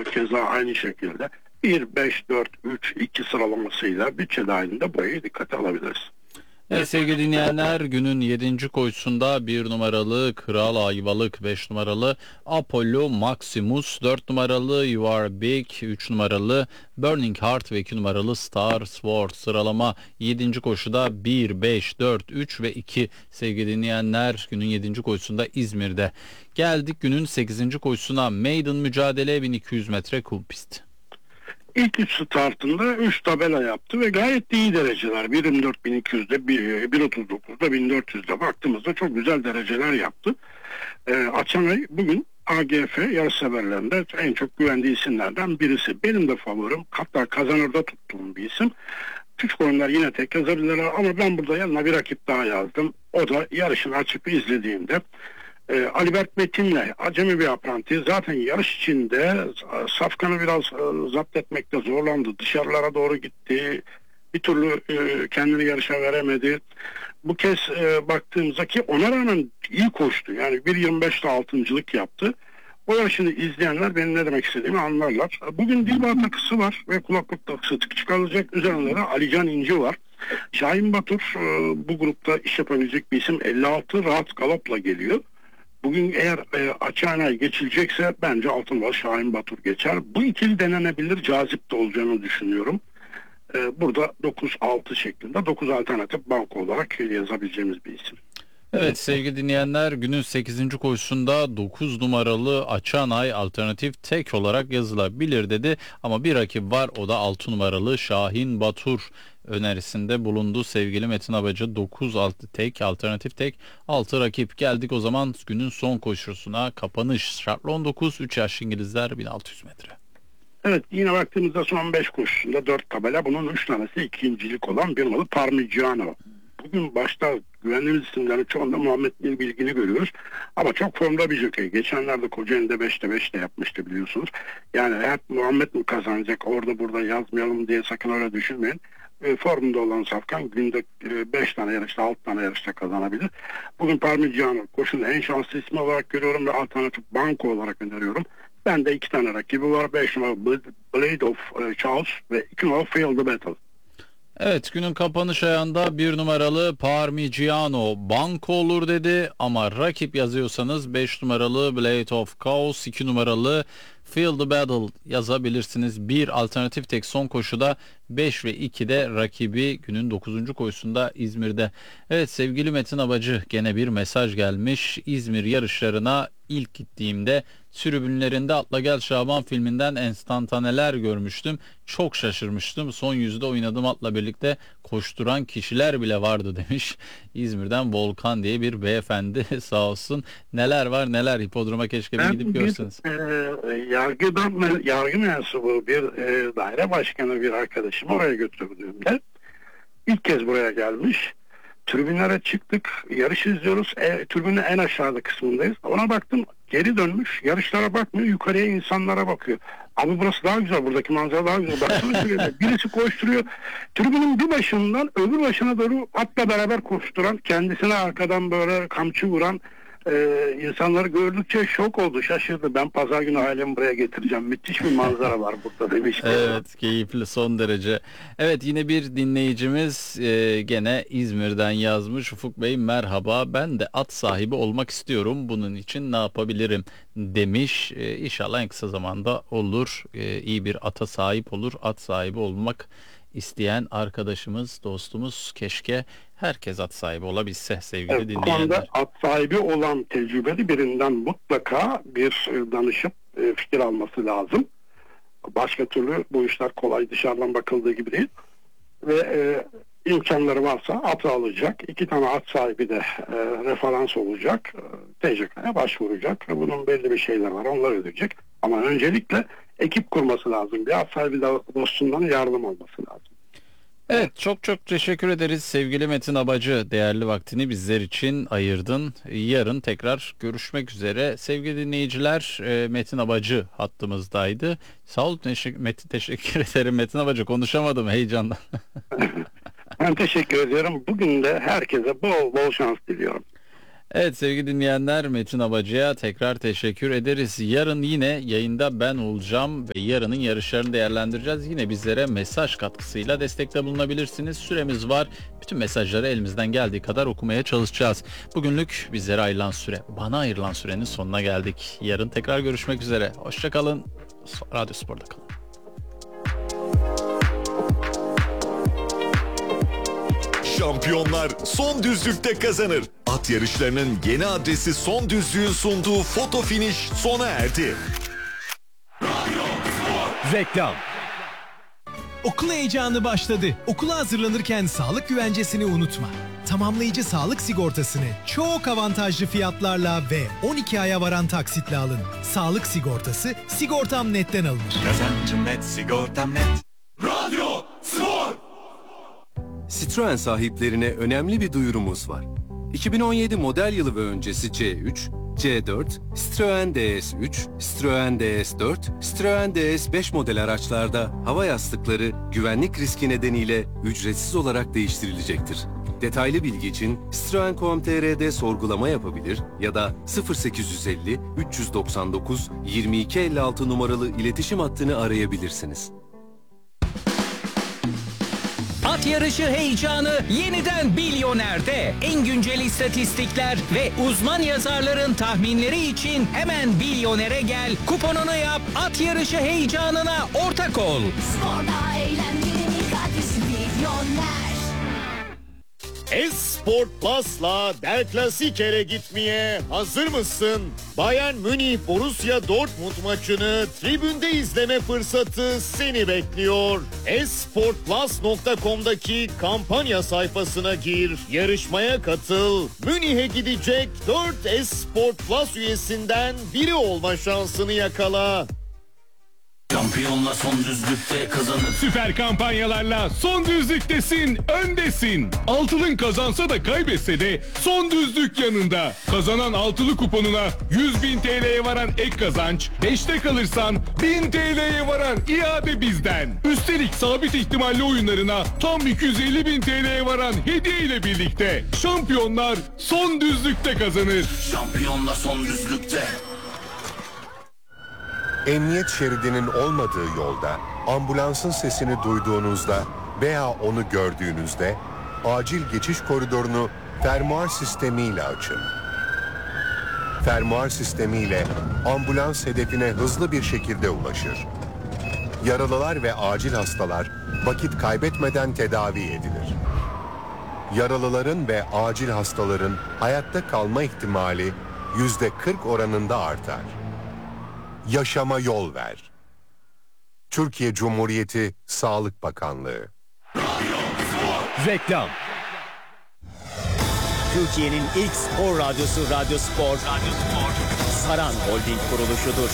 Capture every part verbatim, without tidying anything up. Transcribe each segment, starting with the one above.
keza aynı şekilde bir beş dört üç iki sıralamasıyla bütçe dahilinde burayı dikkate alabiliriz. Evet sevgili dinleyenler, günün yedinci koşusunda bir numaralı Kral Ayvalık, beş numaralı Apollo Maximus, dört numaralı You Are Big, üç numaralı Burning Heart ve iki numaralı Star Sword. Sıralama yedinci koşuda bir, beş, dört, üç ve iki sevgili dinleyenler, günün yedinci koşusunda İzmir'de. Geldik günün sekizinci koşusuna, Maiden mücadele bin iki yüz metre kum pist. İlk üç startında üç tabela yaptı ve gayet iyi dereceler. bir yirmi dört bin iki yüzde, bir otuz dokuzda, bin dört yüzde baktığımızda çok güzel dereceler yaptı. Ee, Açanay bugün A G F yarışseverlerinde en çok güvendiği isimlerden birisi. Benim de favorim, hatta kazanırda tuttuğum bir isim. Küçük oyunlar yine tek yazabilirler ama ben burada yanına bir rakip daha yazdım. O da yarışını açıp izlediğimde E, Alibert Metin'le acemi bir apranti, zaten yarış içinde Safkan'ı biraz e, zapt etmekte zorlandı. Dışarılara doğru gitti. Bir türlü e, kendini yarışa veremedi. Bu kez e, baktığımızda ki ona rağmen iyi koştu. Yani bir yirmi beşte altıncılık yaptı. O yarışını izleyenler benim ne demek istediğimi anlarlar. Bugün Dilba takısı var ve kulaklık takısı çıkarılacak. Üzerinde de Alican İnci var. Şahin Batur e, bu grupta iş yapabilecek bir isim. elli altı rahat galopla geliyor. Bugün eğer e, Açıhanay geçilecekse bence Altınbaş Şahin Batur geçer. Bu ikili denenebilir, cazip de olacağını düşünüyorum. E, burada dokuz altı şeklinde dokuz alternatif banko olarak yazabileceğimiz bir isim. Evet sevgili dinleyenler, günün sekizinci koşusunda dokuz numaralı Açanay alternatif tek olarak yazılabilir dedi. Ama bir rakip var, o da altı numaralı Şahin Batur önerisinde bulundu sevgili Metin Abacı. dokuz altı tek alternatif tek, altı rakip. Geldik o zaman günün son koşusuna, kapanış. Şartlı on dokuz, üç yaş İngilizler, bin altı yüz metre. Evet, yine baktığımızda son beş koşusunda dört tabela, bunun üç tanesi ikincilik olan bir numaralı Parmigiano. Bugün başta güvendiğimiz isimlerin çoğunda Muhammed Bilgin'i görüyoruz. Ama çok formda bir jokey. Geçenlerde Kocaeli'nde beşte beş de yapmıştı biliyorsunuz. Yani hep Muhammed mi kazanacak, orada burada yazmayalım diye sakın öyle düşünmeyin. E, formunda olan Safkan günde beş e, tane yarışta, altı tane yarışta kazanabilir. Bugün Parmigiano koşunun en şanslı ismi olarak görüyorum ve alternatif banko olarak öneriyorum. Ben de iki tane rakibi var. beş numaralı Blade of Charles ve iki numaralı Field the Battle. Evet, günün kapanış ayağında bir numaralı Parmigiano banko olur dedi ama rakip yazıyorsanız beş numaralı Blade of Chaos, iki numaralı Feel the Battle yazabilirsiniz. Bir alternatif tek son koşuda, beş ve ikide rakibi günün dokuzuncu koşusunda İzmir'de. Evet sevgili Metin Abacı, gene bir mesaj gelmiş. İzmir yarışlarına ilk gittiğimde tribünlerinde Atla Gel Şaban filminden enstantaneler görmüştüm. Çok şaşırmıştım. Son yüzde oynadım atla birlikte koşturan kişiler bile vardı demiş. İzmir'den Volkan diye bir beyefendi sağ olsun. Neler var neler, hipodroma keşke bir gidip görseniz. E, yargıdan, yargı mensubu bir e, daire başkanı bir arkadaşım oraya götürdüğümde ilk kez buraya gelmiş. Tribünlere çıktık, yarış izliyoruz. E, tribünün en aşağıda kısmındayız. Ona baktım, geri dönmüş, yarışlara bakmıyor, yukarıya insanlara bakıyor. Abi burası daha güzel, buradaki manzara daha güzel. Baksana birisi koşturuyor. Tribünün bir başından öbür başına doğru atla beraber koşturan, kendisine arkadan böyle kamçı vuran e, insanları gördükçe şok oldu, şaşırdı. Ben pazar günü ailemi buraya getireceğim. Müthiş bir manzara var burada demiş. Evet, keyifli son derece. Evet, yine bir dinleyicimiz e, gene İzmir'den yazmış. Ufuk Bey merhaba, ben de at sahibi olmak istiyorum. Bunun için ne yapabilirim demiş. E, İnşallah en kısa zamanda olur. E, iyi bir ata sahip olur. At sahibi olmak isteyen arkadaşımız, dostumuz, keşke herkes at sahibi olabilse sevgili evet, dinleyenler. Bu konuda at sahibi olan tecrübeli birinden mutlaka bir danışıp e, fikir alması lazım. Başka türlü bu işler kolay, dışarıdan bakıldığı gibi değil. Ve e, imkanları varsa atı alacak. İki tane at sahibi de e, referans olacak. E, T C K'ya başvuracak. Ve bunun belli bir şeyler var. Onları ödeyecek. Ama öncelikle ekip kurması lazım. Bir at sahibi de dostundan yardım alması lazım. Evet, çok çok teşekkür ederiz sevgili Metin Abacı. Değerli vaktini bizler için ayırdın. Yarın tekrar görüşmek üzere. Sevgili dinleyiciler, Metin Abacı hattımızdaydı. Sağ olun, teşekkür, Metin, teşekkür ederim Metin Abacı. Konuşamadım heyecandan. Ben teşekkür ediyorum. Bugün de herkese bol bol şans diliyorum. Evet sevgili dinleyenler, Metin Abacı'ya tekrar teşekkür ederiz. Yarın yine yayında ben olacağım ve yarının yarışlarını değerlendireceğiz. Yine bizlere mesaj katkısıyla destekte bulunabilirsiniz. Süremiz var. Bütün mesajları elimizden geldiği kadar okumaya çalışacağız. Bugünlük bizlere ayrılan süre, bana ayrılan sürenin sonuna geldik. Yarın tekrar görüşmek üzere. Hoşça kalın. Radyo Spor'da kalın. Şampiyonlar son düzlükte kazanır. At yarışlarının yeni adresi Son Düzlük'ün sunduğu foto finish sona erdi. Reklam. Okul heyecanı başladı. Okula hazırlanırken sağlık güvencesini unutma. Tamamlayıcı sağlık sigortasını çok avantajlı fiyatlarla ve on iki aya varan taksitle alın. Sağlık sigortası Sigortam Net'ten alınır. Kazancım net, sigortam net. Radyo Spor. Citroen sahiplerine önemli bir duyurumuz var. iki bin on yedi model yılı ve öncesi C üç, C dört, Citroen D S üç, Citroen D S dört, Citroen D S beş model araçlarda hava yastıkları güvenlik riski nedeniyle ücretsiz olarak değiştirilecektir. Detaylı bilgi için citroen nokta com nokta tr'de sorgulama yapabilir ya da sıfır sekiz yüz elli üç yüz doksan dokuz yirmi iki elli altı numaralı iletişim hattını arayabilirsiniz. At yarışı heyecanı yeniden Bilyoner'de. En güncel istatistikler ve uzman yazarların tahminleri için hemen Bilyoner'e gel, kuponunu yap, at yarışı heyecanına ortak ol. Sporda eğlencenin adresi Bilyoner. Esport Plus'la Der Klassiker'e gitmeye hazır mısın? Bayern Münih Borussia Dortmund maçını tribünde izleme fırsatı seni bekliyor. esportplus nokta com'daki kampanya sayfasına gir, yarışmaya katıl. Münih'e gidecek dört Esport Plus üyesinden biri olma şansını yakala. Şampiyonla son düzlükte kazanır. Süper kampanyalarla son düzlüktesin, öndesin. Altılın kazansa da kaybetse de son düzlük yanında. Kazanan altılı kuponuna yüz bin T L'ye varan ek kazanç, beşte kalırsan bin T L'ye varan iade bizden. Üstelik sabit ihtimalli oyunlarına tam iki yüz elli bin T L'ye varan hediye ile birlikte şampiyonlar son düzlükte kazanır. Şampiyonla son düzlükte. Emniyet şeridinin olmadığı yolda ambulansın sesini duyduğunuzda veya onu gördüğünüzde acil geçiş koridorunu fermuar sistemiyle açın. Fermuar sistemiyle ambulans hedefine hızlı bir şekilde ulaşır. Yaralılar ve acil hastalar vakit kaybetmeden tedavi edilir. Yaralıların ve acil hastaların hayatta kalma ihtimali yüzde kırk oranında artar. Yaşama yol ver. Türkiye Cumhuriyeti Sağlık Bakanlığı. Reklam. Türkiye'nin ilk spor radyosu Radyo Spor, Radyo Spor. Saran Holding kuruluşudur.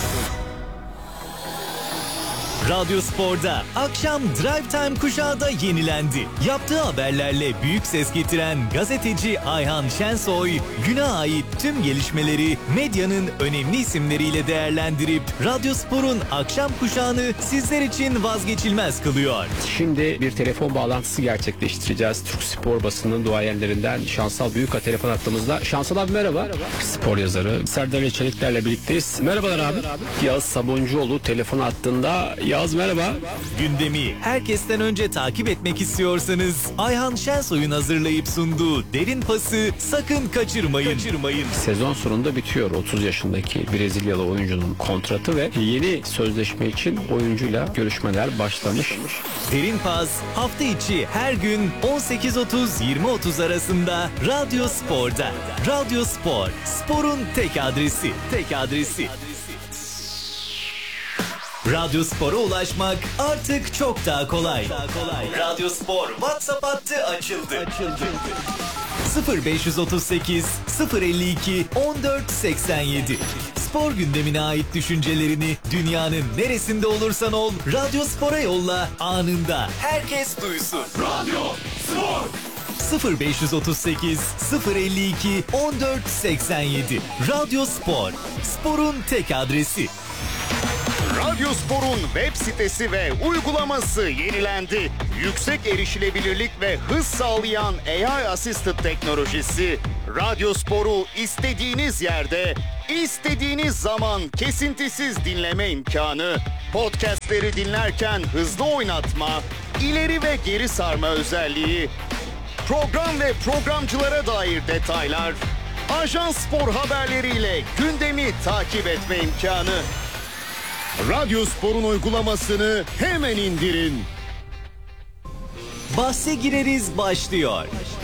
Radyo Spor'da akşam Drive Time kuşağı da yenilendi. Yaptığı haberlerle büyük ses getiren gazeteci Ayhan Şensoy, güne ait tüm gelişmeleri medyanın önemli isimleriyle değerlendirip Radyo Spor'un akşam kuşağını sizler için vazgeçilmez kılıyor. Şimdi bir telefon bağlantısı gerçekleştireceğiz. Türk spor basının duayenlerinden Şansal Büyük'a telefon attığımızda. Şansal abi merhaba. merhaba. Spor yazarı Serdar Çelikler'le birlikteyiz. Merhabalar abi. Merhaba abi. Yağız Sabuncuoğlu telefon attığında. Yağız merhaba. Gündemi herkesten önce takip etmek istiyorsanız Ayhan Şensoy'un hazırlayıp sunduğu Derin Pası sakın kaçırmayın. kaçırmayın. Sezon sonunda bitiyor otuz yaşındaki Brezilyalı oyuncunun kontratı ve yeni sözleşme için oyuncuyla görüşmeler başlamış. Derin Pas hafta içi her gün on sekiz otuz yirmi otuz arasında Radyo Spor'da. Radyo Spor, sporun tek adresi. Tek adresi. Radyo Spor'a ulaşmak artık çok daha kolay. Radyo Spor WhatsApp hattı açıldı. açıldı. sıfır beş otuz sekiz sıfır elli iki on dört seksen yedi. Spor gündemine ait düşüncelerini dünyanın neresinde olursan ol Radyo Spor'a yolla, anında herkes duysun. Radyo Spor. sıfır beş otuz sekiz sıfır elli iki on dört seksen yedi. Radyo Spor, sporun tek adresi. Radyo Spor'un web sitesi ve uygulaması yenilendi. Yüksek erişilebilirlik ve hız sağlayan A I Assisted teknolojisi Radyo Spor'u istediğiniz yerde, istediğiniz zaman kesintisiz dinleme imkanı, podcastleri dinlerken hızlı oynatma, ileri ve geri sarma özelliği, program ve programcılara dair detaylar, Ajans Spor haberleriyle gündemi takip etme imkanı. Radyo Spor'un uygulamasını hemen indirin. Bahse gireriz başlıyor.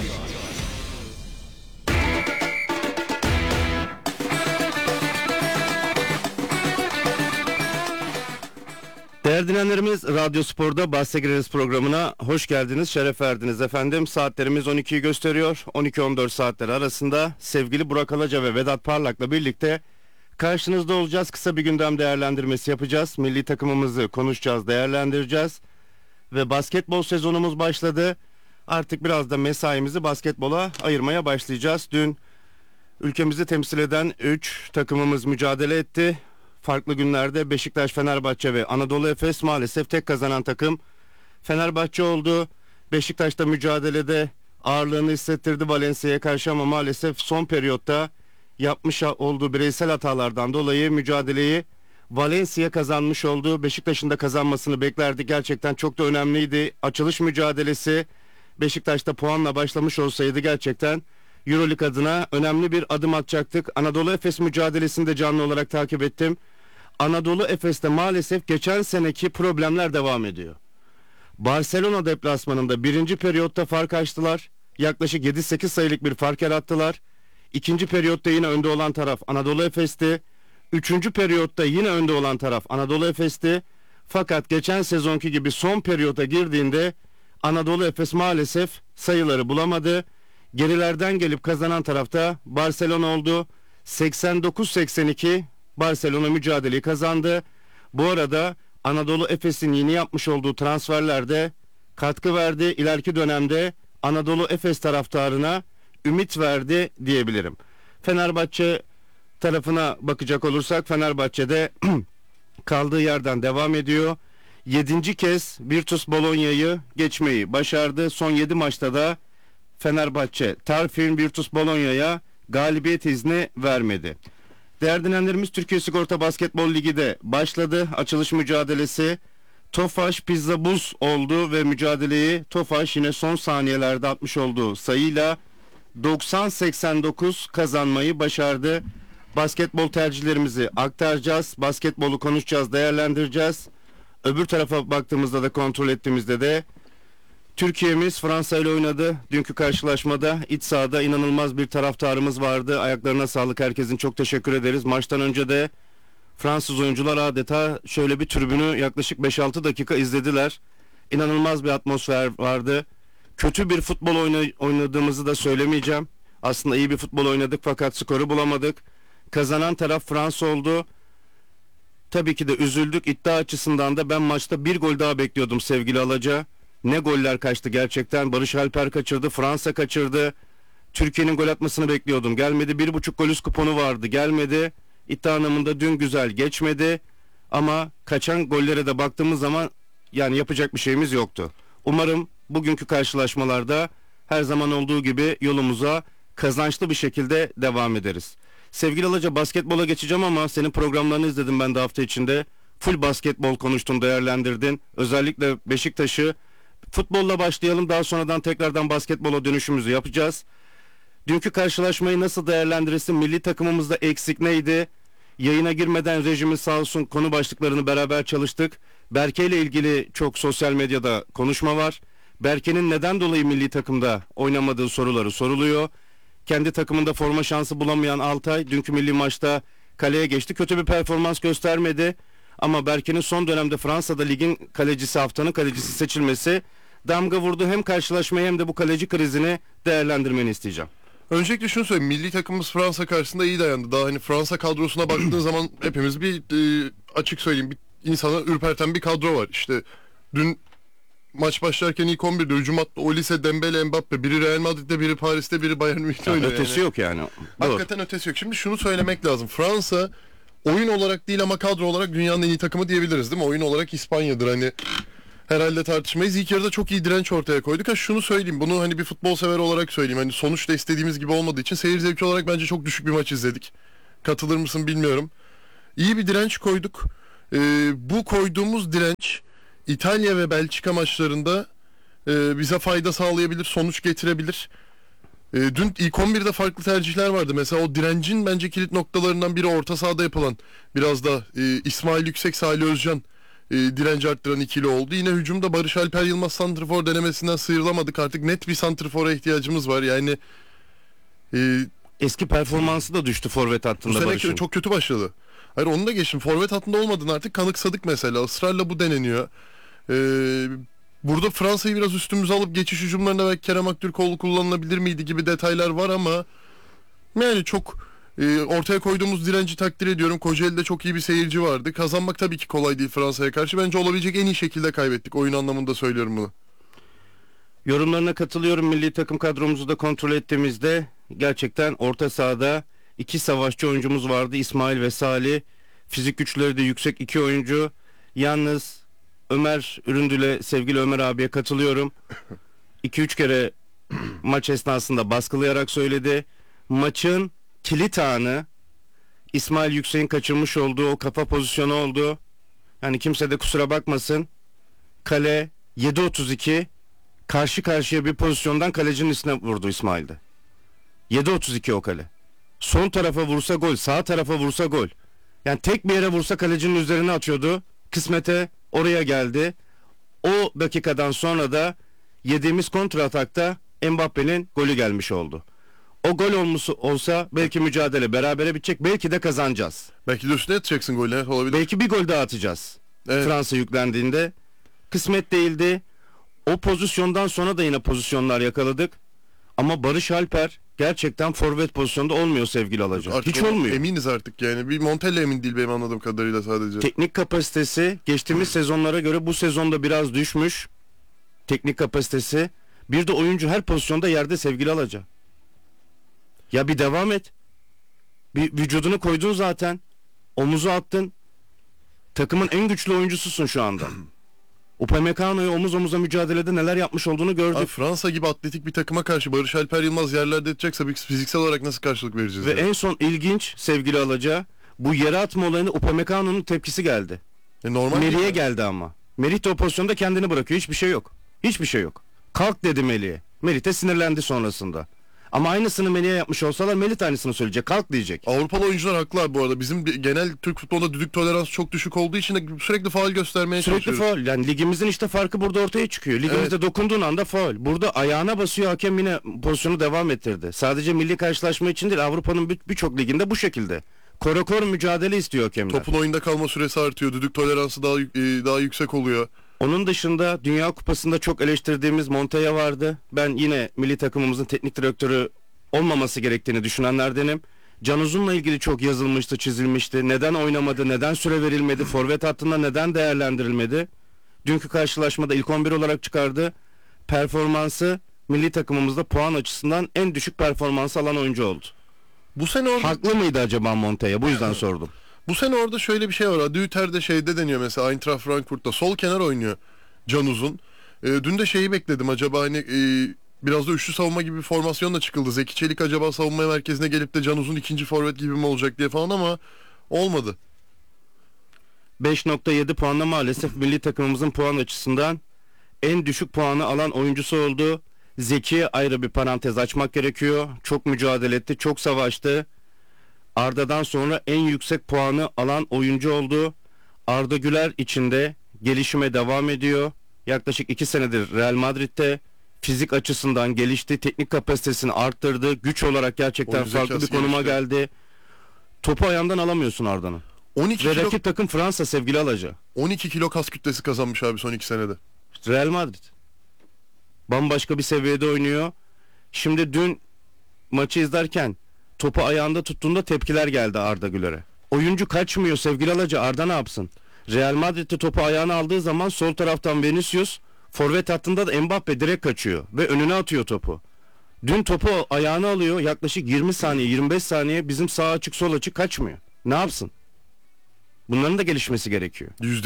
Değerli dinleyenlerimiz, Radyo Spor'da Bahse Gireriz programına hoş geldiniz, şeref verdiniz efendim. Saatlerimiz on ikiyi gösteriyor. on iki on dört saatleri arasında sevgili Burak Alaca ve Vedat Parlak'la birlikte karşınızda olacağız. Kısa bir gündem değerlendirmesi yapacağız. Milli takımımızı konuşacağız, değerlendireceğiz. Ve basketbol sezonumuz başladı. Artık biraz da mesaimizi basketbola ayırmaya başlayacağız. Dün ülkemizi temsil eden üç takımımız mücadele etti. Farklı günlerde Beşiktaş, Fenerbahçe ve Anadolu Efes, maalesef tek kazanan takım Fenerbahçe oldu. Beşiktaş'ta mücadelede ağırlığını hissettirdi Valencia'ya karşı ama maalesef son periyotta yapmış olduğu bireysel hatalardan dolayı mücadeleyi Valencia kazanmış oldu. Beşiktaş'ın da kazanmasını beklerdik. Gerçekten çok da önemliydi. Açılış mücadelesi Beşiktaş'ta puanla başlamış olsaydı gerçekten Euroleague adına önemli bir adım atacaktık. Anadolu Efes mücadelesini de canlı olarak takip ettim. Anadolu Efes'te maalesef geçen seneki problemler devam ediyor. Barcelona deplasmanında birinci periyotta fark açtılar. Yaklaşık yedi sekiz sayılık bir fark yarattılar. İkinci periyotta yine önde olan taraf Anadolu Efes'ti. Üçüncü periyotta yine önde olan taraf Anadolu Efes'ti. Fakat geçen sezonki gibi son periyota girdiğinde Anadolu Efes maalesef sayıları bulamadı. Gerilerden gelip kazanan tarafta Barcelona oldu. seksen dokuz seksen iki Barcelona mücadeleyi kazandı. Bu arada Anadolu Efes'in yeni yapmış olduğu transferlerde katkı verdi. İleriki dönemde Anadolu Efes taraftarına ümit verdi diyebilirim. Fenerbahçe tarafına bakacak olursak Fenerbahçe'de kaldığı yerden devam ediyor. Yedinci kez Virtus Bologna'yı geçmeyi başardı. Son yedi maçta da Fenerbahçe Tarfin Virtus Bologna'ya galibiyet izni vermedi. Değerli dinleyenlerimiz, Türkiye Sigorta Basketbol Ligi de başladı. Açılış mücadelesi Tofaş Pizza Buz oldu ve mücadeleyi Tofaş yine son saniyelerde atmış olduğu sayıyla doksan seksen dokuz kazanmayı başardı. Basketbol tercihlerimizi aktaracağız. Basketbolu konuşacağız, değerlendireceğiz. Öbür tarafa baktığımızda da, kontrol ettiğimizde de Türkiye'miz Fransa ile oynadı. Dünkü karşılaşmada iç sahada inanılmaz bir taraftarımız vardı. Ayaklarına sağlık, herkesin çok teşekkür ederiz. Maçtan önce de Fransız oyuncular adeta şöyle bir tribünü yaklaşık beş altı dakika izlediler. İnanılmaz bir atmosfer vardı. Kötü bir futbol oynadığımızı da söylemeyeceğim. Aslında iyi bir futbol oynadık fakat skoru bulamadık. Kazanan taraf Fransa oldu. Tabii ki de üzüldük. İddia açısından da ben maçta bir gol daha bekliyordum sevgili Alaca. Ne goller kaçtı gerçekten. Barış Alper kaçırdı, Fransa kaçırdı. Türkiye'nin gol atmasını bekliyordum. Gelmedi. Bir buçuk gol üst kuponu vardı. Gelmedi. İddia anlamında dün güzel geçmedi. Ama kaçan gollere de baktığımız zaman yani yapacak bir şeyimiz yoktu. Umarım bugünkü karşılaşmalarda her zaman olduğu gibi yolumuza kazançlı bir şekilde devam ederiz. Sevgili Alaca, basketbola geçeceğim ama senin programlarını izledim ben de hafta içinde. Full basketbol konuştun, değerlendirdin. Özellikle Beşiktaş'ı. Futbolla başlayalım, daha sonradan tekrardan basketbola dönüşümüzü yapacağız. Dünkü karşılaşmayı nasıl değerlendirirsin? Milli takımımızda eksik neydi? Yayına girmeden rejimiz sağ olsun konu başlıklarını beraber çalıştık. Berke ile ilgili çok sosyal medyada konuşma var. Berke'nin neden dolayı milli takımda oynamadığı soruları soruluyor. Kendi takımında forma şansı bulamayan Altay dünkü milli maçta kaleye geçti. Kötü bir performans göstermedi. Ama Berke'nin son dönemde Fransa'da ligin kalecisi, haftanın kalecisi seçilmesi damga vurdu. Hem karşılaşmayı hem de bu kaleci krizini değerlendirmeni isteyeceğim. Öncelikle şunu söyleyeyim. Milli takımımız Fransa karşısında iyi dayandı. Daha hani Fransa kadrosuna baktığın zaman hepimiz bir e, açık söyleyeyim bir insana ürperten bir kadro var. İşte dün maç başlarken ilk on birde hücum hattı Olise, Dembele, Mbappe. Biri Real Madrid'de, biri Paris'te, biri Bayern Münih'te oynuyor. Ötesi yani. yok yani. Hakikaten Doğru. ötesi yok. Şimdi şunu söylemek lazım. Fransa oyun olarak değil ama kadro olarak dünyanın en iyi takımı diyebiliriz değil mi? Oyun olarak İspanya'dır hani. herhalde tartışmayız. İlk yarıda çok iyi direnç ortaya koyduk. Ha şunu söyleyeyim, bunu hani bir futbol sever olarak söyleyeyim. Hani sonuçta istediğimiz gibi olmadığı için seyir zevki olarak bence çok düşük bir maç izledik. Katılır mısın bilmiyorum. İyi bir direnç koyduk. Ee, bu koyduğumuz direnç İtalya ve Belçika maçlarında e, bize fayda sağlayabilir, sonuç getirebilir. E, dün ilk on birde farklı tercihler vardı. Mesela o direncin bence kilit noktalarından biri orta sahada yapılan, biraz da e, İsmail Yüksek, Salih Özcan e, direnci arttıran ikili oldu. Yine hücumda Barış Alper Yılmaz santrfor denemesinden sıyrılamadık. Artık net bir santrfora ihtiyacımız var. Yani e, eski performansı da düştü forvet hattında bu Barış'ın. sene çok kötü başladı. Hayır, onu da geçtim. Forvet hattında olmadığını artık kanıksadık mesela. Israrla bu deneniyor. Eee Burada Fransa'yı biraz üstümüze alıp geçiş hücumlarında belki Kerem Aktürkoğlu kullanılabilir miydi gibi detaylar var ama yani çok e, ortaya koyduğumuz direnci takdir ediyorum. Kocaeli'de çok iyi bir seyirci vardı. Kazanmak tabii ki kolay değil Fransa'ya karşı. Bence olabilecek en iyi şekilde kaybettik. Oyun anlamında söylüyorum bunu. Yorumlarına katılıyorum. Milli takım kadromuzu da kontrol ettiğimizde gerçekten orta sahada iki savaşçı oyuncumuz vardı. İsmail ve Salih. Fizik güçleri de yüksek iki oyuncu. Yalnız Ömer Üründül'e, sevgili Ömer abiye katılıyorum. iki üç kere maç esnasında baskılayarak söyledi. Maçın kilit anı İsmail Yüksek'in kaçırmış olduğu o kafa pozisyonu oldu. Yani kimse de kusura bakmasın. Kale yedi otuz iki, karşı karşıya bir pozisyondan kalecinin üstüne vurdu İsmail'de. yedi otuz iki o kale. Son tarafa vursa gol, sağ tarafa vursa gol. Yani tek bir yere vursa kalecinin üzerine atıyordu. Kısmete oraya geldi. O dakikadan sonra da yediğimiz kontra atakta Mbappe'nin golü gelmiş oldu. O gol olmuş olsa belki mücadele berabere bitecek, belki de kazanacağız. Belki de üstüne atacaksın golü, evet, olabilir. Belki bir gol daha atacağız. Evet. Fransa yüklendiğinde. Kısmet değildi. O pozisyondan sonra da yine pozisyonlar yakaladık. Ama Barış Alper gerçekten forvet pozisyonda olmuyor sevgili Alaca. Artık hiç olmuyor. Eminiz artık yani. Bir Montella emin değil benim anladığım kadarıyla sadece. Teknik kapasitesi geçtiğimiz sezonlara göre bu sezonda biraz düşmüş. Teknik kapasitesi. Bir de oyuncu her pozisyonda yerde sevgili Alaca. Ya bir devam et. Bir vücudunu koydun zaten. Omuzu attın. Takımın en güçlü oyuncususun şu anda. Upamecano'yu omuz omuza mücadelede neler yapmış olduğunu gördük. Abi Fransa gibi atletik bir takıma karşı Barış Alper Yılmaz yerlerde edecekse fiziksel olarak nasıl karşılık vereceğiz? Ve yani? en son ilginç sevgili Alaca, bu yere atma olayına Upamecano'nun tepkisi geldi. E normal Melih'e geldi ama. Melih de o pozisyonda kendini bırakıyor. Hiçbir şey yok. Hiçbir şey yok. Kalk dedi Melih'e. Melih de sinirlendi sonrasında. Ama aynısını Melih'e yapmış olsalar Melih de aynısını söyleyecek. Kalk diyecek. Avrupalı oyuncular haklılar bu arada. Bizim genel Türk futbolunda düdük toleransı çok düşük olduğu için de sürekli faul göstermeye Sürekli çalışıyoruz. faul. Yani ligimizin işte farkı burada ortaya çıkıyor. Ligimizde Evet. dokunduğun anda faul. Burada ayağına basıyor, hakem yine pozisyonu devam ettirdi. Sadece milli karşılaşma için değil, Avrupa'nın bir- birçok liginde bu şekilde. Korakor mücadele istiyor hakemler. Topun oyunda kalma süresi artıyor. Düdük toleransı daha yük- e, daha yüksek oluyor. Onun dışında Dünya Kupası'nda çok eleştirdiğimiz Montella vardı. Ben yine milli takımımızın teknik direktörü olmaması gerektiğini düşünenlerdenim. Can Uzun'la ilgili çok yazılmıştı, çizilmişti. Neden oynamadı, neden süre verilmedi, forvet hattında neden değerlendirilmedi? Dünkü karşılaşmada ilk on bir olarak çıkardı. Performansı milli takımımızda puan açısından en düşük performansı alan oyuncu oldu. Bu sene orada... Haklı mıydı acaba Montella? Bu yüzden sordum. Bu sene orada şöyle bir şey var. Adi Hütter'de şeyde deniyor mesela, Eintracht Frankfurt'ta sol kenar oynuyor Can Uzun. E, dün de şeyi bekledim, acaba hani e, biraz da üçlü savunma gibi bir formasyonla çıkıldı. Zeki Çelik acaba savunma merkezine gelip de Can Uzun ikinci forvet gibi mi olacak diye falan ama olmadı. beş nokta yedi puanla maalesef milli takımımızın puan açısından en düşük puanı alan oyuncusu oldu. Zeki'ye ayrı bir parantez açmak gerekiyor. Çok mücadele etti, çok savaştı. Arda'dan sonra en yüksek puanı alan oyuncu oldu. Arda Güler içinde gelişime devam ediyor. Yaklaşık iki senedir Real Madrid'de fizik açısından gelişti, teknik kapasitesini arttırdı. Güç olarak gerçekten Oyun farklı bir zekası konuma gelişti. geldi. Topu ayağından alamıyorsun Arda'nın. on iki Ve kilo, rakip takım Fransa sevgili Alaca. on iki kilo kas kütlesi kazanmış abi son iki senede. Real Madrid. Bambaşka bir seviyede oynuyor. Şimdi dün maçı izlerken topu ayağında tuttuğunda tepkiler geldi Arda Güler'e. Oyuncu kaçmıyor sevgili Alaca, Arda ne yapsın? Real Madrid'de topu ayağına aldığı zaman sol taraftan Vinicius, forvet hattında da Mbappe direkt kaçıyor ve önüne atıyor topu. Dün topu ayağına alıyor, yaklaşık yirmi saniye yirmi beş saniye bizim sağ açık sol açık kaçmıyor. Ne yapsın? Bunların da gelişmesi gerekiyor. yüzde yüz.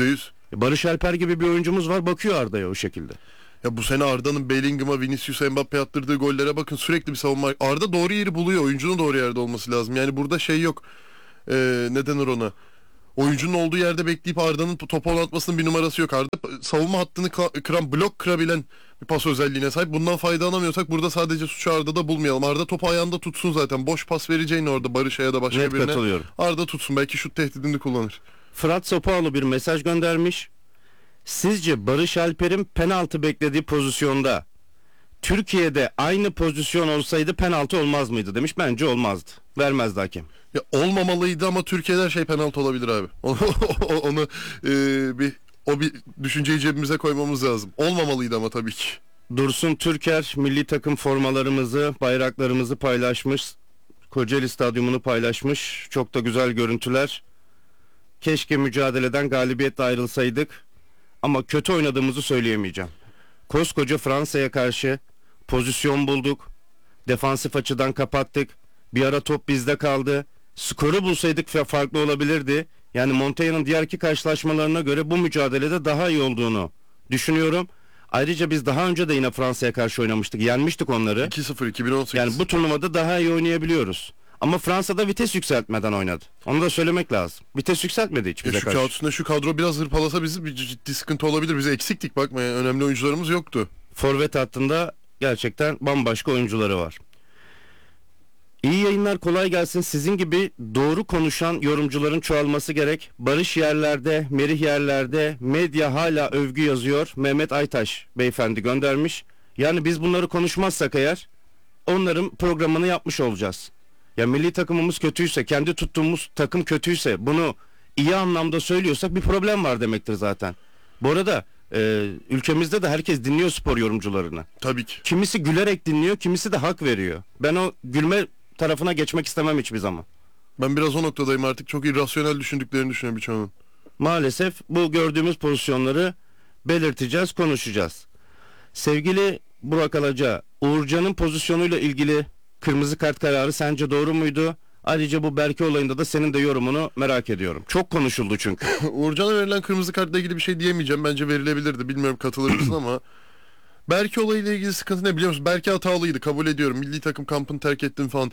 Barış Alper gibi bir oyuncumuz var, bakıyor Arda'ya o şekilde. Ya bu sene Arda'nın Bellingham'a, Vinicius'a, Mbappe'ye attırdığı gollere bakın, sürekli bir savunma. Arda doğru yeri buluyor. Oyuncunun doğru yerde olması lazım. Yani burada şey yok. Ee, ne denir ona? Oyuncunun olduğu yerde bekleyip Arda'nın topu oynatmasının bir numarası yok. Arda savunma hattını kıran, blok kırabilen bir pas özelliğine sahip. Bundan faydalanamıyorsak burada sadece suçu Arda'da bulmayalım. Arda topu ayağında tutsun zaten. Boş pas vereceğini orada Barış'a ya da başka Net birine. katılıyorum. Arda tutsun. Belki şut tehdidini kullanır. Fırat Sopaoğlu bir mesaj göndermiş. Sizce Barış Alper'in penaltı beklediği pozisyonda Türkiye'de aynı pozisyon olsaydı penaltı olmaz mıydı demiş. Bence olmazdı. Vermezdi hakem. Ya olmamalıydı ama Türkiye'de her şey penaltı olabilir abi. Onu e, bir o bir düşünceyi cebimize koymamız lazım. Olmamalıydı ama tabii ki. Dursun Türker milli takım formalarımızı, bayraklarımızı paylaşmış. Kocaeli Stadyumunu paylaşmış. Çok da güzel görüntüler. Keşke mücadeleden galibiyetle ayrılsaydık. Ama kötü oynadığımızı söyleyemeyeceğim. Koskoca Fransa'ya karşı pozisyon bulduk. Defansif açıdan kapattık. Bir ara top bizde kaldı. Skoru bulsaydık farklı olabilirdi. Yani Montella'nın diğer iki karşılaşmalarına göre bu mücadelede daha iyi olduğunu düşünüyorum. Ayrıca biz daha önce de yine Fransa'ya karşı oynamıştık. Yenmiştik onları. iki sıfır iki bin on sekiz. Yani bu turnuvada daha iyi oynayabiliyoruz. Ama Fransa'da vites yükseltmeden oynadı. Onu da söylemek lazım. Vites yükseltmedi hiç bize şu karşı. kağıt üstünde şu kadro biraz hırpalasa bizi bir ciddi sıkıntı olabilir. Bize eksiktik, bakma yani, önemli oyuncularımız yoktu. Forvet hattında gerçekten bambaşka oyuncuları var. İyi yayınlar, kolay gelsin. Sizin gibi doğru konuşan yorumcuların çoğalması gerek. Barış yerlerde, Merih yerlerde, medya hala övgü yazıyor. Mehmet Aytaş beyefendi göndermiş. Yani biz bunları konuşmazsak eğer onların programını yapmış olacağız. Ya milli takımımız kötüyse, kendi tuttuğumuz takım kötüyse, bunu iyi anlamda söylüyorsak bir problem var demektir zaten. Bu arada e, ülkemizde de herkes dinliyor spor yorumcularını. Tabii ki. Kimisi gülerek dinliyor, kimisi de hak veriyor. Ben o gülme tarafına geçmek istemem hiçbir zaman. Ben biraz o noktadayım artık. Çok irrasyonel düşündüklerini düşünüyorum birçoğunun. Maalesef bu gördüğümüz pozisyonları belirteceğiz, konuşacağız. Sevgili Burak Alaca, Uğurcan'ın pozisyonuyla ilgili kırmızı kart kararı sence doğru muydu? Ayrıca bu Berke olayında da senin de yorumunu merak ediyorum. Çok konuşuldu çünkü. Uğurcan'a verilen kırmızı kartla ilgili bir şey diyemeyeceğim. Bence verilebilirdi. Bilmiyorum katılır mısın ama Berke olayıyla ilgili sıkıntı ne biliyor musun? Berke hatalıydı, kabul ediyorum. Milli takım kampını terk ettim falan.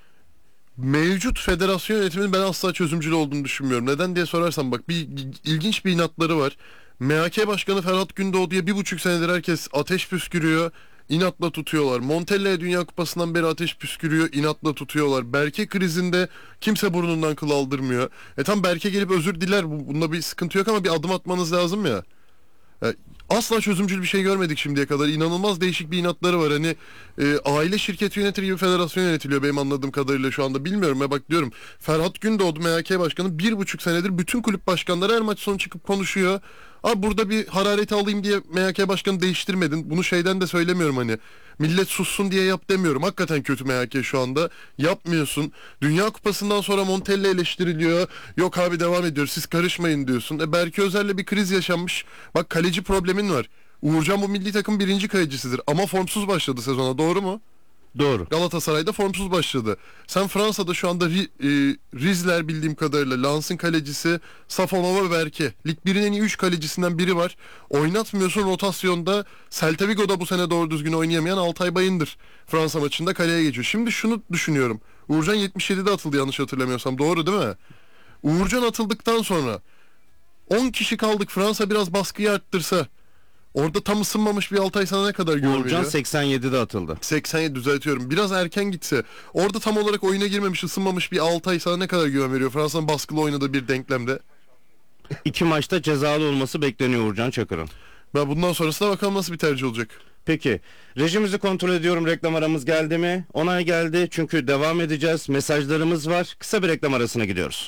Mevcut federasyon yönetiminin ben asla çözümcül olduğunu düşünmüyorum. Neden diye sorarsan bak, bir ilginç bir inatları var. M H K Başkanı Ferhat Gündoğdu'ya bir buçuk senedir herkes ateş püskürüyor. İnatla tutuyorlar. Montella'ya Dünya Kupası'ndan beri ateş püskürüyor. İnatla tutuyorlar. Berke krizinde kimse burnundan kıl aldırmıyor. E tam Berke gelip özür diler. Bunda bir sıkıntı yok ama bir adım atmanız lazım ya. E, asla çözümcül bir şey görmedik şimdiye kadar. İnanılmaz değişik bir inatları var. Hani e, aile şirketi yönetir gibi federasyon yönetiliyor benim anladığım kadarıyla şu anda. Bilmiyorum ya, bak diyorum. Ferhat Gündoğdu M H K Başkanı bir buçuk senedir bütün kulüp başkanları her maç sonu çıkıp konuşuyor. Abi burada bir harareti alayım diye M H K Başkanı değiştirmedin. Bunu şeyden de söylemiyorum, hani millet sussun diye yap demiyorum. Hakikaten kötü M H K şu anda. Yapmıyorsun. Dünya Kupası'ndan sonra Montella eleştiriliyor. Yok abi devam ediyor, siz karışmayın diyorsun. E Berke Özer'le bir kriz yaşanmış. Bak kaleci problemin var. Uğurcan bu milli takım birinci kalecisidir. Ama formsuz başladı sezona, doğru mu? Doğru. Galatasaray'da formsuz başladı. Sen Fransa'da şu anda Ri, e, Rizler bildiğim kadarıyla Lens'in kalecisi Safonova ve Berke. Lig birinin en iyi üç kalecisinden biri var. Oynatmıyorsun rotasyonda. Celta Vigo'da bu sene doğru düzgün oynayamayan Altay Bayındır Fransa maçında kaleye geçiyor. Şimdi şunu düşünüyorum. Uğurcan yetmiş yedide atıldı yanlış hatırlamıyorsam. Doğru değil mi? Uğurcan atıldıktan sonra on kişi kaldık. Fransa biraz baskıyı arttırsa, orada tam ısınmamış bir Altay sana ne kadar güven veriyor? Uğurcan seksen yedide atıldı. seksen yedi düzeltiyorum. Biraz erken gitse, orada tam olarak oyuna girmemiş, ısınmamış bir Altay sana ne kadar güven veriyor? Fransa'nın baskılı oynadığı bir denklemde. İki maçta cezalı olması bekleniyor Uğurcan Çakır'ın. Ben bundan sonrasına bakalım nasıl bir tercih olacak. Peki. Rejimizi kontrol ediyorum. Reklam aramız geldi mi? Onay geldi. Çünkü devam edeceğiz. Mesajlarımız var. Kısa bir reklam arasına gidiyoruz.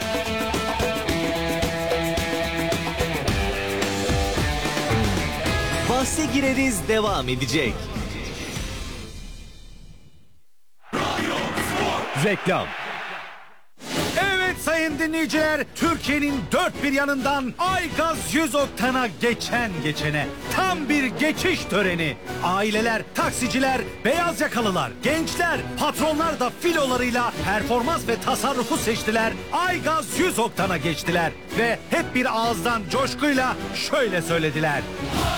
Bahse gireriz devam edecek. Reklam. Evet sayın dinleyiciler, Türkiye'nin dört bir yanından Aygaz yüz oktana geçen geçene tam bir geçiş töreni. Aileler, taksiciler, beyaz yakalılar, gençler, patronlar da filolarıyla performans ve tasarrufu seçtiler. Aygaz yüz oktana geçtiler ve hep bir ağızdan coşkuyla şöyle söylediler.